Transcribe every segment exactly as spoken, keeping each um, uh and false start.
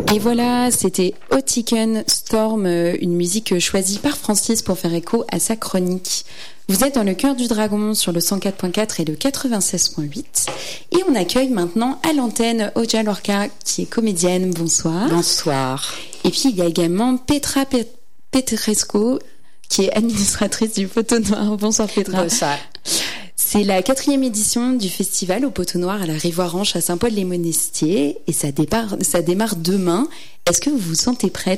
Et voilà, c'était Otiken Storm, une musique choisie par Francis pour faire écho à sa chronique. Vous êtes dans le cœur du dragon sur le cent quatre point quatre et le quatre-vingt-seize point huit. Et on accueille maintenant à l'antenne Oja Lorca, qui est comédienne. Bonsoir. Bonsoir. Et puis il y a également Petra Pet- Petresco, qui est administratrice du Poteau Noir. Bonsoir Petra. Bonsoir. C'est la quatrième édition du festival au Poteau Noir à la Rive-Orange à Saint-Paul-les-Monestiers et ça démarre, ça démarre demain. Est-ce que vous vous sentez prête ?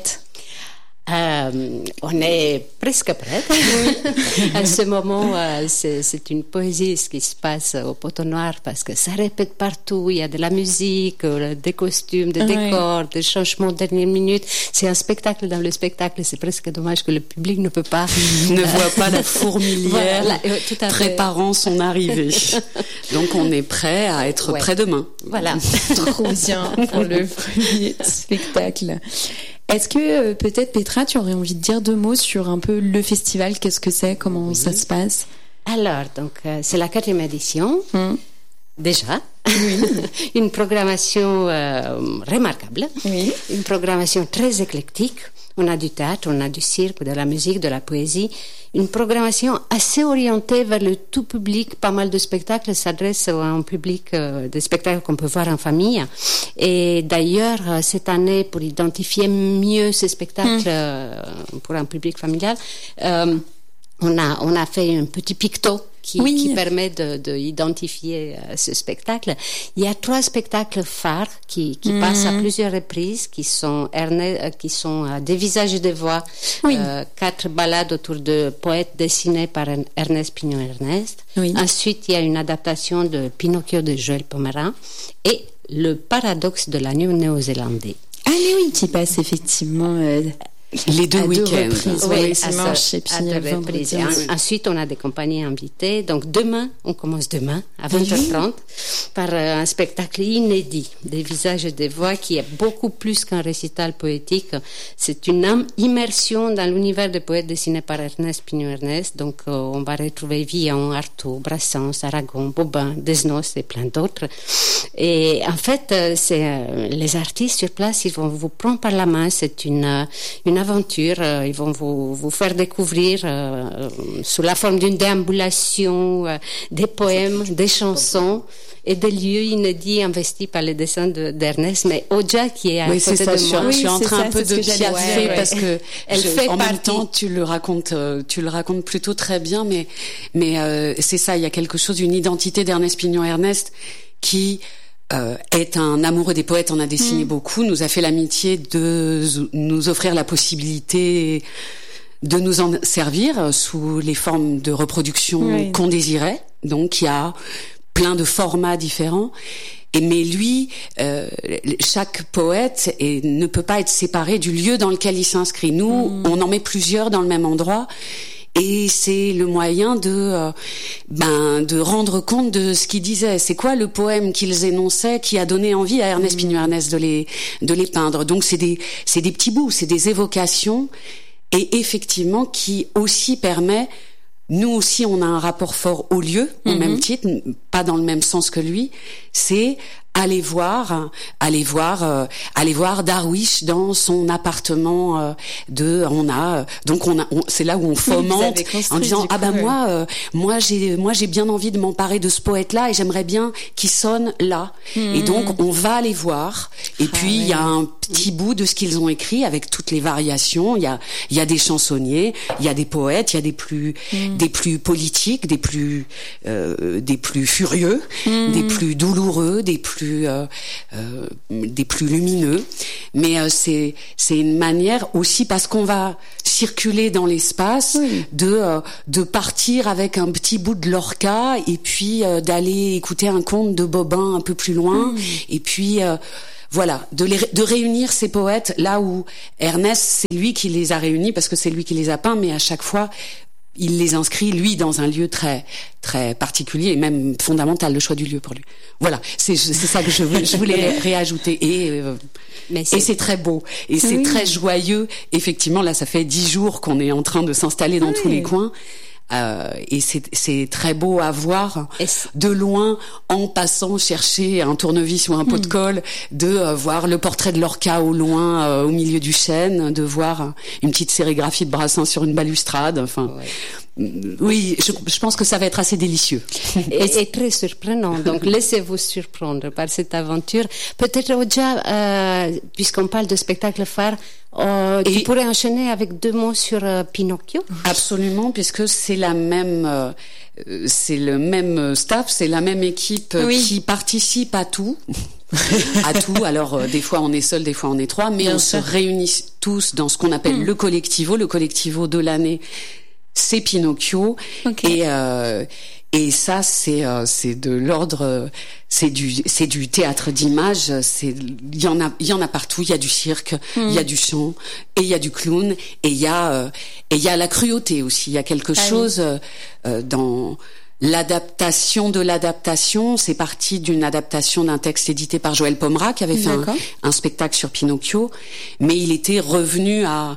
Euh, on est presque prête. Oui. À ce moment, euh, c'est, c'est une poésie ce qui se passe au Poteau Noir parce que ça répète partout. Il y a de la musique, euh, des costumes, des oui. décors, des changements de dernière minute. C'est un spectacle dans le spectacle. C'est presque dommage que le public ne peut pas ne voit pas la fourmilière voilà, tout à fait. préparant son arrivée. Donc on est prêt à être ouais. prêt demain. Voilà. Trop bien pour le premier spectacle. Est-ce que euh, peut-être Petra, tu aurais envie de dire deux mots sur un peu le festival, qu'est-ce que c'est, comment oui. ça se passe ? Alors, donc euh, c'est la quatrième édition, mmh. déjà, oui. Une programmation euh, remarquable, oui. une programmation très éclectique. On a du théâtre, on a du cirque, de la musique, de la poésie. Une programmation assez orientée vers le tout public. Pas mal de spectacles s'adressent à un public, euh, des spectacles qu'on peut voir en famille. Et d'ailleurs, cette année, pour identifier mieux ces spectacles mmh. euh, pour un public familial, euh, on a, on a fait un petit picto qui, oui. qui permet de, de identifier euh, ce spectacle. Il y a trois spectacles phares qui, qui mmh. passent à plusieurs reprises, qui sont, Ernest, euh, qui sont euh, des visages et des voix, oui. euh, quatre ballades autour de poètes dessinés par Ernest Pignon-Ernest. Oui. Ensuite, il y a une adaptation de Pinocchio de Joël Pomeran et le paradoxe de l'agneau néo-zélandais. Ah mais oui, qui passe effectivement... Euh... Les deux à week-ends. Deux reprises, oui, oui, dimanche et puis vendredi. Ensuite, on a des compagnies invitées. Donc, demain, on commence demain, à vingt heures trente, par euh, un spectacle inédit, des visages et des voix, qui est beaucoup plus qu'un récital poétique. C'est une am- immersion dans l'univers des poètes dessinés par Ernest Pignon-Ernest. Donc, euh, on va retrouver Villon, Artaud, Brassens, Aragon, Bobin, Desnos et plein d'autres. Et en fait, euh, c'est euh, les artistes sur place, ils vont vous prendre par la main. C'est une, euh, une aventure, euh, ils vont vous, vous faire découvrir euh, sous la forme d'une déambulation euh, des poèmes, des chansons et des lieux inédits investis par les dessins de, d'Ernest, mais Oja qui est à oui, côté c'est ça, de je, moi. Oui, je suis en train ça, un peu de piaffer ouais, ouais. parce que elle je, fait en partie. même temps tu le racontes, euh, tu le racontes plutôt très bien, mais mais euh, c'est ça, il y a quelque chose, une identité d'Ernest Pignon-Ernest qui Euh, est un amoureux des poètes, en a dessiné mmh. beaucoup, nous a fait l'amitié de nous offrir la possibilité de nous en servir sous les formes de reproduction oui. qu'on désirait. Donc il y a plein de formats différents. Et mais lui, euh, chaque poète est, ne peut pas être séparé du lieu dans lequel il s'inscrit. Nous, mmh. on en met plusieurs dans le même endroit. Et c'est le moyen de euh, ben de rendre compte de ce qu'ils disaient. C'est quoi le poème qu'ils énonçaient qui a donné envie à Ernest mmh. Pignon-Ernest de les de les peindre. Donc c'est des c'est des petits bouts, c'est des évocations et effectivement qui aussi permet. Nous aussi, on a un rapport fort au lieu, au mmh. même titre, pas dans le même sens que lui. C'est aller voir, aller voir, euh, aller voir Darwish dans son appartement euh, de. On a donc on a, on, c'est là où on fomente en disant ah ben bah, moi, euh, moi j'ai, moi j'ai bien envie de m'emparer de ce poète-là et j'aimerais bien qu'il sonne là. Mmh. Et donc on va aller voir. Et ah, puis il ouais. y a un petit bout de ce qu'ils ont écrit avec toutes les variations. Il y a, il y a des chansonniers, il y a des poètes, il y a des plus, mmh. des plus politiques, des plus, euh, des plus furieux, mmh. des plus douloureux, des plus Euh, euh, des plus lumineux, mais euh, c'est c'est une manière aussi parce qu'on va circuler dans l'espace oui. de euh, de partir avec un petit bout de Lorca et puis euh, d'aller écouter un conte de Bobin un peu plus loin mmh. et puis euh, voilà, de, les, de réunir ces poètes là où Ernest, c'est lui qui les a réunis parce que c'est lui qui les a peints, mais à chaque fois il les inscrit, lui, dans un lieu très très particulier et même fondamental, le choix du lieu pour lui. Voilà, c'est c'est ça que je voulais, je voulais réajouter. Et euh, Mais c'est... et c'est très beau et c'est oui. très joyeux. Effectivement, là, ça fait dix jours qu'on est en train de s'installer dans oui. tous les coins. Euh, et c'est, c'est très beau à voir de loin, en passant chercher un tournevis ou un pot mmh. de colle, de euh, voir le portrait de Lorca au loin, euh, au milieu du chêne, de voir une petite sérigraphie de Brassens sur une balustrade. Enfin, ouais. oui, je, je pense que ça va être assez délicieux. Et, et très surprenant. Donc, laissez-vous surprendre par cette aventure. Peut-être, Oja, euh, puisqu'on parle de spectacle phare, Euh, tu pourrais enchaîner avec deux mots sur euh, Pinocchio? Absolument, puisque c'est la même, euh, c'est le même staff, c'est la même équipe oui. qui participe à tout, à tout. Alors euh, des fois on est seul, des fois on est trois, mais Bien on sûr. se réunit tous dans ce qu'on appelle mmh. le collectivo. Le collectivo de l'année, c'est Pinocchio, okay. et euh, et ça c'est euh, c'est de l'ordre, c'est du c'est du théâtre d'image. C'est il y en a il y en a partout. Il y a du cirque, il mm. y a du chant, et il y a du clown, et il y a euh, et il y a la cruauté aussi. Il y a quelque ah, chose oui. euh, dans l'adaptation de l'adaptation. C'est parti d'une adaptation d'un texte édité par Joël Pomera qui avait fait un, un spectacle sur Pinocchio, mais il était revenu à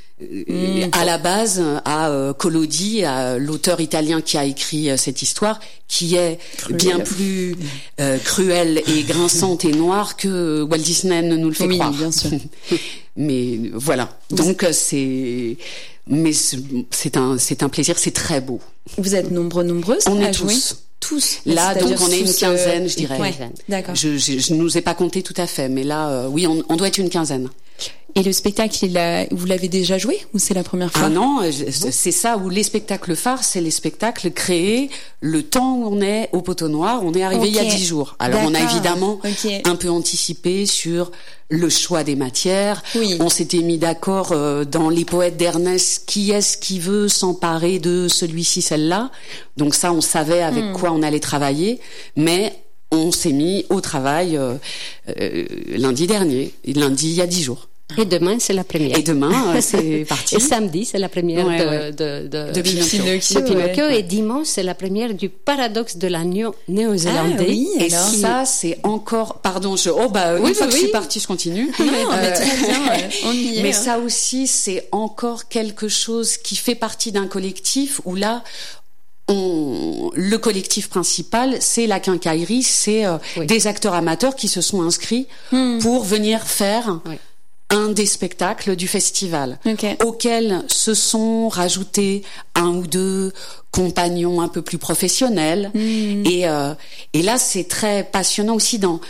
Mmh. à la base à euh, Collodi, à l'auteur italien qui a écrit euh, cette histoire, qui est Cruel. bien plus euh, cruelle et grinçante et noire que Walt Disney ne nous le fait oui, croire. Bien sûr. Mais voilà. Donc Vous... c'est, mais c'est un, c'est un plaisir. C'est très beau. Vous êtes nombreux, nombreuses. On à est jouer. tous. Tous. Là, donc on est une quinzaine, je dirais. Ouais, d'accord. Je, je, je ne nous ai pas compté tout à fait, mais là, euh, oui, on, on doit être une quinzaine. Et le spectacle, il a, vous l'avez déjà joué ou c'est la première fois? Ah non, c'est ça où les spectacles phares, c'est les spectacles créés le temps où on est au Poteau Noir. On est arrivé okay. il y a dix jours. Alors D'accord. on a évidemment okay. un peu anticipé sur le choix des matières. Oui. On s'était mis d'accord euh, dans les poètes d'Ernest, qui est-ce qui veut s'emparer de celui-ci, celle-là. Donc ça, on savait avec hmm. quoi on allait travailler, mais on s'est mis au travail euh, euh, lundi dernier, lundi il y a dix jours. Et demain, c'est la première. Et demain, c'est parti. Et samedi, c'est la première ouais, de, ouais. de, de, de Pinocchio. De Pinocchio. Ouais. Et dimanche, c'est la première du paradoxe de l'agneau néo-zélandais. Ah, oui, et alors. ça, c'est encore, pardon, je, oh, bah, une oui, fois oui. que je suis partie, je continue. Non, euh, mais très bien, ouais. On y est. Mais hein. ça aussi, c'est encore quelque chose qui fait partie d'un collectif où là, On, le collectif principal, c'est la quincaillerie, c'est euh, oui. des acteurs amateurs qui se sont inscrits hmm. pour venir faire oui. un des spectacles du festival, okay. auxquels se sont rajoutés un ou deux compagnons un peu plus professionnels. Hmm. Et, euh, et là, c'est très passionnant aussi dans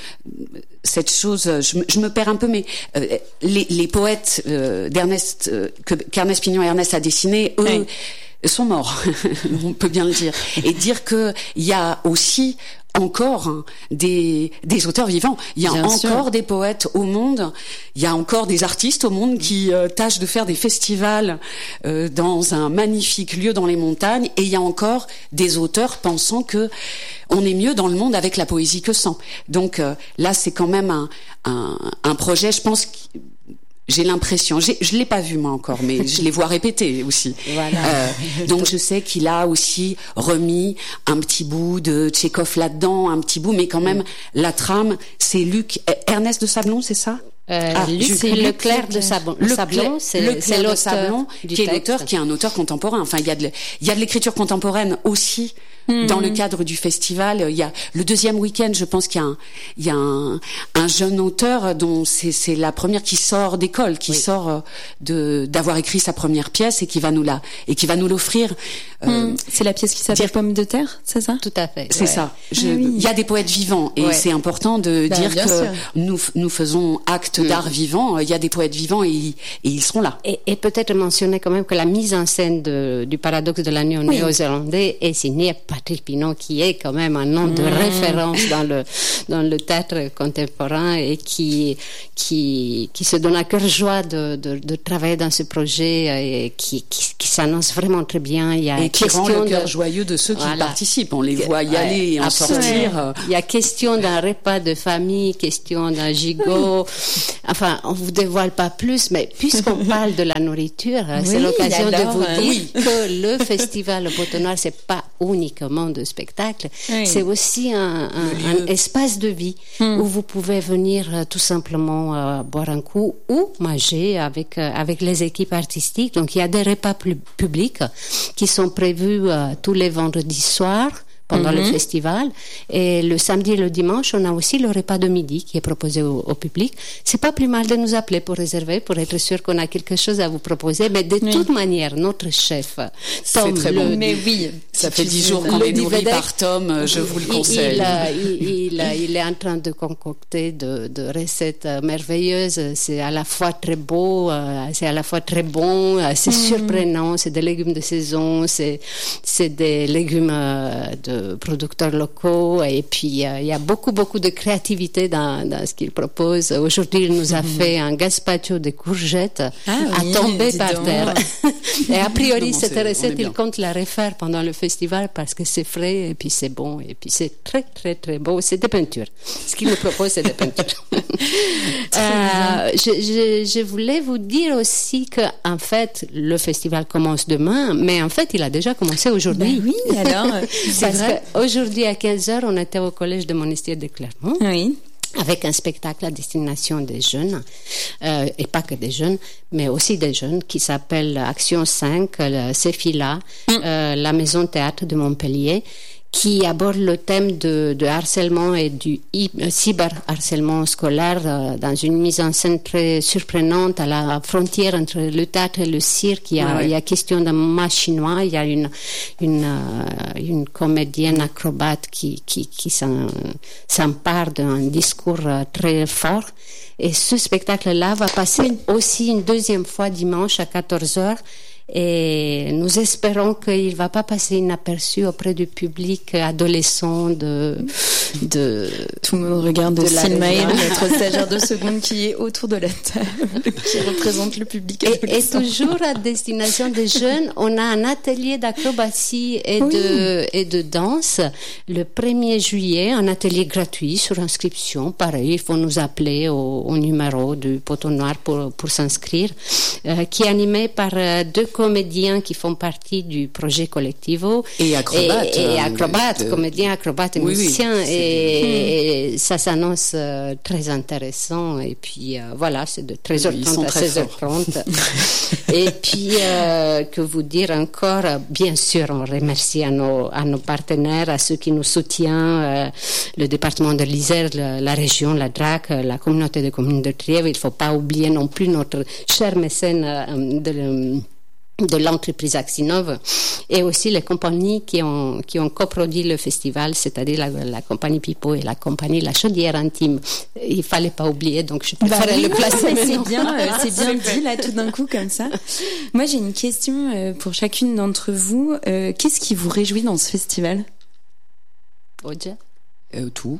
cette chose. Je, je me perds un peu, mais euh, les, les poètes euh, d'Ernest, euh, que, qu'Ernest Pignon et Ernest a dessinés, eux, oui. sont morts, on peut bien le dire, et dire que il y a aussi encore hein, des des auteurs vivants, il y a bien encore sûr. des poètes au monde, il y a encore des artistes au monde qui euh, tâchent de faire des festivals euh, dans un magnifique lieu dans les montagnes, et il y a encore des auteurs pensant que on est mieux dans le monde avec la poésie que sans. Donc euh, là, c'est quand même un un, un projet, je pense. Qui, J'ai l'impression, j'ai, je l'ai pas vu moi encore, mais je les vois répéter aussi. Voilà. Euh, donc je sais qu'il a aussi remis un petit bout de Tchekhov là-dedans, un petit bout, mais quand même mmh. la trame, c'est Luc Ernest de Sablon, c'est ça? Euh, ah, Luc, c'est Leclerc de Sablon. Le Sablon, c'est, Leclerc c'est de Sablon, qui est l'auteur, qui est un auteur contemporain. Enfin, il y a de, il y a de l'écriture contemporaine aussi. Mmh. Dans le cadre du festival, il y a le deuxième week-end, je pense qu'il y a un, il y a un, un jeune auteur dont c'est, c'est la première qui sort d'école, qui oui. sort de, d'avoir écrit sa première pièce et qui va nous la, et qui va nous l'offrir. Mmh. Euh, c'est la pièce qui s'appelle dire... Pomme de terre, c'est ça? Tout à fait. C'est ouais. ça. Je, ah, oui. Il y a des poètes vivants et ouais. c'est important de bah, dire que sûr. nous, nous faisons acte mmh. d'art vivant. Il y a des poètes vivants et, et ils seront là. Et, et peut-être mentionner quand même que la mise en scène de, du paradoxe de l'agneau oui. néo-zélandais est signée Patrick Pinon, qui est quand même un nom de mmh. référence dans le dans le théâtre contemporain et qui qui qui se donne à cœur joie de de, de travailler dans ce projet et qui qui, qui s'annonce vraiment très bien. Il y a et qui rend le cœur de... joyeux de ceux qui voilà. participent. On les voit y ouais, aller et en absolument. sortir. Il y a question d'un repas de famille, question d'un gigot. Enfin, on vous dévoile pas plus, mais puisqu'on parle de la nourriture, oui, c'est l'occasion alors, de vous dire oui. que le festival au Poteau Noir, c'est pas uniquement de spectacle, oui. c'est aussi un, un, un espace de vie Mm. où vous pouvez venir euh, tout simplement euh, boire un coup ou manger avec euh, avec les équipes artistiques. Donc il y a des repas pu- publics qui sont prévus euh, tous les vendredis soirs pendant Mhm. le festival. Et le samedi et le dimanche, on a aussi le repas de midi qui est proposé au, au public. C'est pas plus mal de nous appeler pour réserver, pour être sûr qu'on a quelque chose à vous proposer. Mais de Oui. toute manière, notre chef, C'est Tom, très le, bon. Mais oui. Ça fait dix Tu- jours qu'on le est nourri Divedec, par Tom, je vous le il- conseille. Il, euh, il, il, euh, il est en train de concocter de, de recettes euh, merveilleuses. C'est à la fois très beau, euh, c'est à la fois très bon, euh, c'est surprenant. C'est des légumes de saison, c'est c'est des légumes euh, de producteurs locaux. Et puis euh, il y a beaucoup beaucoup de créativité dans, dans ce qu'il propose. Aujourd'hui, il nous a fait un gazpacho de courgettes Ah à oui, tomber dis par donc. terre. Et a priori, Non, non, cette c'est- on est recette, bien. il compte la refaire pendant le festival parce que c'est frais et puis c'est bon et puis c'est très très très beau. C'est des peintures. Ce qu'il nous propose, c'est des peintures. Euh, je, je, je voulais vous dire aussi que en fait, le festival commence demain, mais en fait, il a déjà commencé aujourd'hui. Ben oui, alors, c'est Parce vrai. qu'aujourd'hui à quinze heures, on était au collège de Monestier de Clermont Oui. avec un spectacle à destination des jeunes, euh, et pas que des jeunes, mais aussi des jeunes, qui s'appelle Action cinq, le Cefila, euh, la maison théâtre de Montpellier, qui aborde le thème de, de harcèlement et du hy- euh, cyberharcèlement scolaire euh, dans une mise en scène très surprenante à la frontière entre le théâtre et le cirque. Il y a, Ouais. il y a question d'un mât chinois, il y a une, une, euh, une comédienne acrobate qui, qui, qui s'en- s'empare d'un discours euh, très fort. Et ce spectacle-là va passer aussi une deuxième fois dimanche à quatorze heures. Et nous espérons qu'il ne va pas passer inaperçu auprès du public adolescent de... de Tout le monde regarde De la Silmaïl, région. notre stagiaire de seconde qui est autour de la table, qui représente le public et, et adolescent. toujours à destination des jeunes, on a un atelier d'acrobatie et, Oui. de, et de danse le premier juillet, un atelier gratuit sur inscription. Pareil, il faut nous appeler au, au numéro du poteau noir pour, pour s'inscrire, euh, qui est animé par euh, deux comédiens qui font partie du projet Collectivo. Et acrobates, Et, et hein, acrobates, de- de- comédiens, acrobates et Oui, oui, musiciens. c'est- et, et ça s'annonce euh, très intéressant. Et puis euh, voilà, c'est de treize heures Ils trente sont à très seize heures trente. Et puis, euh, que vous dire encore, euh, bien sûr, on remercie à nos, à nos partenaires, à ceux qui nous soutiennent, euh, le département de l'Isère, la, la région, la D R A C, euh, la communauté de communes de Trièves. Il ne faut pas oublier non plus notre cher mécène euh, de le- de l'entreprise Axinov et aussi les compagnies qui ont qui ont coproduit le festival, c'est-à-dire la, la compagnie Pipo et la compagnie La Chaudière Intime. Il fallait pas oublier, donc je Bah préférais oui, le non, placer. mais c'est maintenant. bien, euh, c'est bien dit là tout d'un coup comme ça. Moi j'ai une question euh, pour chacune d'entre vous. Euh, Qu'est-ce qui vous réjouit dans ce festival? Oja. Euh, tout.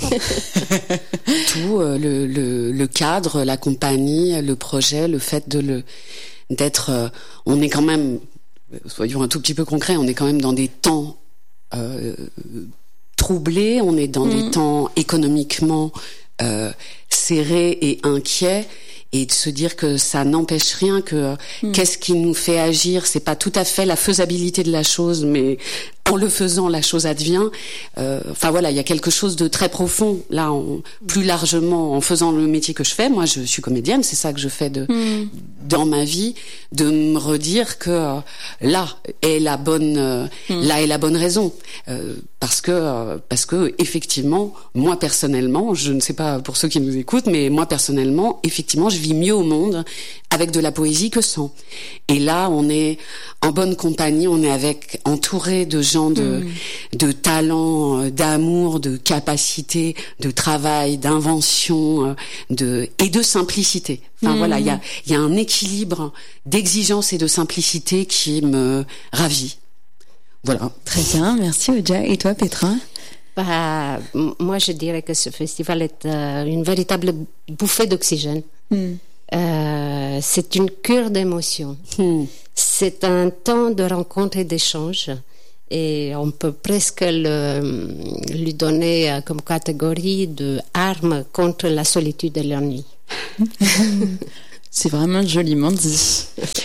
tout, euh, le, le, le cadre, la compagnie, le projet, le fait de le d'être... euh, on est quand même, soyons un tout petit peu concrets, on est quand même dans des temps euh, troublés, on est dans Mmh. des temps économiquement euh, serrés et inquiets. Et de se dire que ça n'empêche rien, que Mmh. qu'est-ce qui nous fait agir, c'est pas tout à fait la faisabilité de la chose, mais en le faisant, la chose advient. Euh, enfin voilà, il y a quelque chose de très profond là, en, plus largement, en faisant le métier que je fais. Moi, je suis comédienne, c'est ça que je fais de Mmh. dans ma vie, de me redire que euh, là est la bonne, euh, Mmh. là est la bonne raison, euh, parce que euh, parce que effectivement, moi personnellement, je ne sais pas pour ceux qui nous écoutent, mais moi personnellement, effectivement, je vis mieux au monde avec de la poésie que sans. Et là, on est en bonne compagnie, on est avec entouré de gens de de talent, euh, d'amour, de capacité, de travail, d'invention, euh, de et de simplicité. Enfin Mm. voilà, il y a il y a un équilibre d'exigence et de simplicité qui me ravit. Voilà. Très bien, merci Oja. Et toi Petra? Bah, m- moi, je dirais que ce festival est euh, une véritable bouffée d'oxygène. Hmm. Euh, c'est une cure d'émotions. Hmm. C'est un temps de rencontre et d'échange. Et on peut presque le, lui donner euh, comme catégorie de arme contre la solitude et l'ennui. C'est vraiment joliment dit.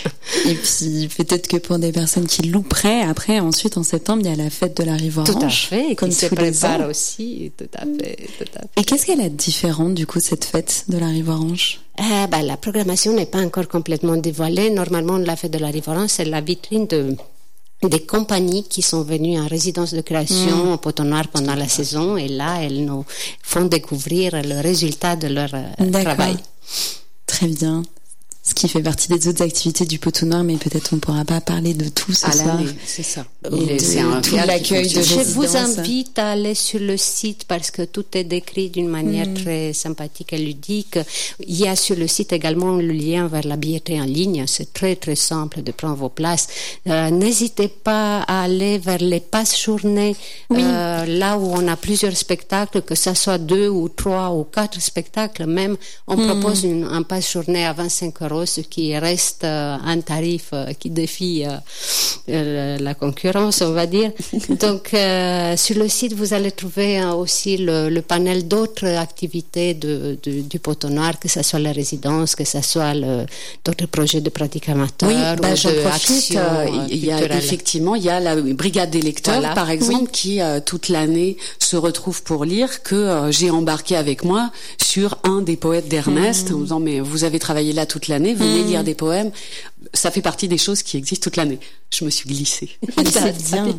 Et puis peut-être que pour des personnes qui louperaient, après, ensuite en septembre, il y a la fête de la Rivorange. Tout à fait, comme qui se tous les prépare ans. aussi. Tout à fait, tout à fait. Et qu'est-ce qu'elle a de différent, du coup, cette fête de la Rivorange? Euh, bah, la programmation n'est pas encore complètement dévoilée. Normalement, la fête de la Rivorange, c'est la vitrine de des compagnies qui sont venues en résidence de création mmh. au Potonoir pendant la saison, et là, elles nous font découvrir le résultat de leur euh, travail. Très bien. Ce qui fait partie des autres activités du Potonoir, mais peut-être on ne pourra pas parler de tout ce à soir. C'est ça. Et c'est un tout l'accueil de Je résidence. vous invite à aller sur le site parce que tout est décrit d'une manière mmh. très sympathique et ludique. Il y a sur le site également le lien vers la billetterie en ligne. C'est très très simple de prendre vos places. Euh, n'hésitez pas à aller vers les passes journées, oui. euh, là où on a plusieurs spectacles, que ce soit deux ou trois ou quatre spectacles même. On mmh. propose une, un passe journée à vingt-cinq euros, ce qui reste euh, un tarif euh, qui défie euh, euh, la concurrence, on va dire. Donc, euh, sur le site, vous allez trouver euh, aussi le, le panel d'autres activités de, de, du Potonoir, que ce soit la résidence, que ce soit le, d'autres projets de pratique amateur. Oui, ou bah, j'en de profite. Euh, il y a effectivement, il y a la brigade des lecteurs, voilà. par exemple, oui. qui euh, toute l'année se retrouve pour lire, que euh, j'ai embarqué avec moi sur un des poètes d'Ernest, mmh. en disant mais vous avez travaillé là toute l'année. Venez mmh. lire des poèmes. Ça fait partie des choses qui existent toute l'année. Je me suis glissée. C'est bien.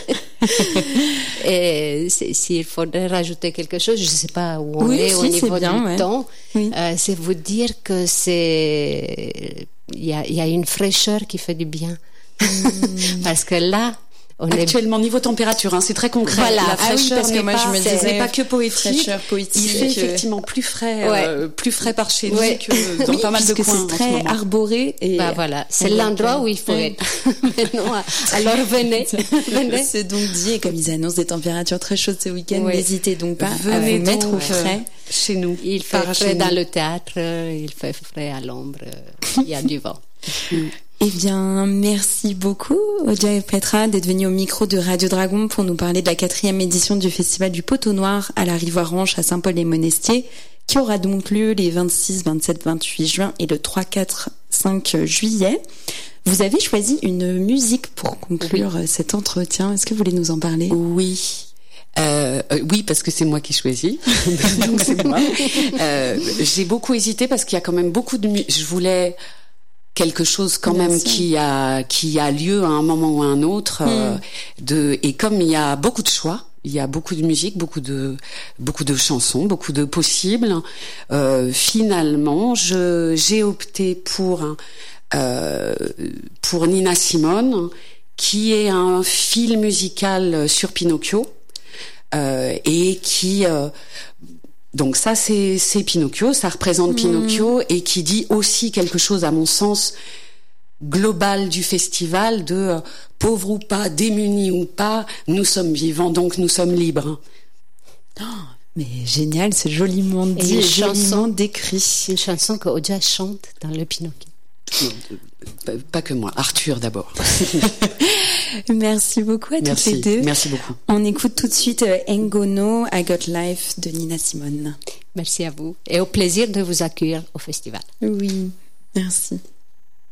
Et s'il faudrait rajouter quelque chose, je ne sais pas où on oui, est si, au niveau bien, du ouais. temps, oui. euh, c'est vous dire que c'est il y a, y a une fraîcheur qui fait du bien. Mmh. Parce que là, on actuellement, est... niveau température, hein, c'est très concret. Voilà. La fraîcheur, ah oui, parce que moi pas, je me disais, c'est pas que poétique. Fraîcheur poétique. Il fait effectivement plus frais, ouais. euh, plus frais par chez nous ouais. que dans oui, pas mal de coins. C'est très arboré. Et bah voilà, c'est l'endroit où il faut être. non, alors venez, venez. C'est donc dit, et comme ils annoncent des températures très chaudes ce week-end, oui. n'hésitez donc pas venez à vous mettre donc, au frais. Chez nous. Il fait frais dans le théâtre, il fait frais à l'ombre, il y a du vent. Eh bien, merci beaucoup, Odia et Petra, d'être venus au micro de Radio Dragon pour nous parler de la quatrième édition du Festival du Potonoir à la Rivorange à Saint-Paul-les-Monestiers, qui aura donc lieu les vingt-six, vingt-sept, vingt-huit juin et le trois, quatre, cinq juillet. Vous avez choisi une musique pour conclure oui. cet entretien. Est-ce que vous voulez nous en parler? Oui. Euh, euh, oui, parce que c'est moi qui choisis, donc c'est moi. Euh, j'ai beaucoup hésité parce qu'il y a quand même beaucoup de... Mu- je voulais... quelque chose quand Bien même sûr. qui a qui a lieu à un moment ou à un autre mm. euh, de et comme il y a beaucoup de choix, il y a beaucoup de musique, beaucoup de beaucoup de chansons, beaucoup de possibles. Euh, finalement, je j'ai opté pour euh, pour Nina Simone, qui est un fil musical sur Pinocchio euh, et qui euh, donc ça, c'est, c'est Pinocchio, ça représente mmh. Pinocchio et qui dit aussi quelque chose, à mon sens, global du festival de euh, pauvres ou pas, démunis ou pas, nous sommes vivants, donc nous sommes libres. Oh, mais génial, c'est joliment dit et, et joliment décrit. C'est une chanson que Odia chante dans le Pinocchio. Non, pas, pas que moi, Arthur d'abord. Merci beaucoup à Merci. toutes les deux. Merci beaucoup. On écoute tout de suite euh, Ngono, I Got Life de Nina Simone. Merci à vous et au plaisir de vous accueillir au festival. Oui, merci.